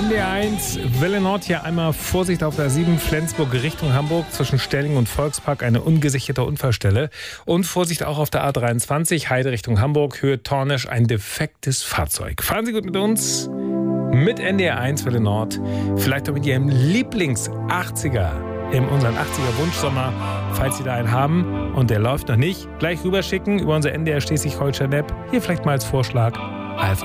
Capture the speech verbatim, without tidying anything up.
N D R eins, Welle Nord hier einmal Vorsicht auf der A sieben, Flensburg Richtung Hamburg, zwischen Stelling und Volkspark eine ungesicherte Unfallstelle. Und Vorsicht auch auf der A dreiundzwanzig, Heide Richtung Hamburg, Höhe Tornisch, ein defektes Fahrzeug. Fahren Sie gut mit uns, mit N D R eins, Welle Nord, vielleicht auch mit Ihrem Lieblings-achtziger in unseren achtziger-Wunschsommer, falls Sie da einen haben und der läuft noch nicht, gleich rüberschicken über unser N D R Schleswig-Holstein-App. Hier vielleicht mal als Vorschlag Alpha